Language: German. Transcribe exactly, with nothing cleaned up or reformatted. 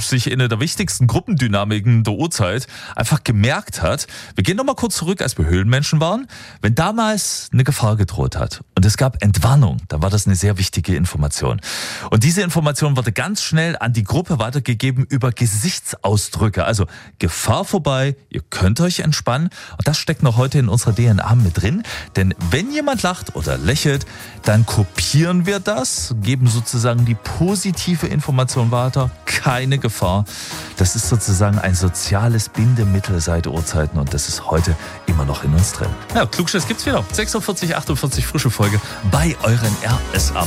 sich in einer der wichtigsten Gruppendynamiken der Urzeit einfach gemerkt hat. Wir gehen nochmal kurz zurück, als wir Höhlenmenschen waren. Wenn damals eine Gefahr gedroht hat und es gab Entwarnung, dann war das eine sehr wichtige Information. Und diese Information wurde ganz schnell an die Gruppe weitergegeben über Gesichtsausdrücke. Also Gefahr vorbei, ihr könnt euch entspannen. Und das steckt noch heute in unserer D N A mit drin. Denn wenn jemand lacht oder lächelt, dann kopieren wir das, geben sozusagen die positive Information weiter. Keine Gefahr. Das ist sozusagen ein soziales Bindemittel seit Urzeiten und das ist heute immer noch in uns drin. Ja, Klugschiss gibt's wieder. sechsundvierzig, achtundvierzig, frische Folge bei euren R S A.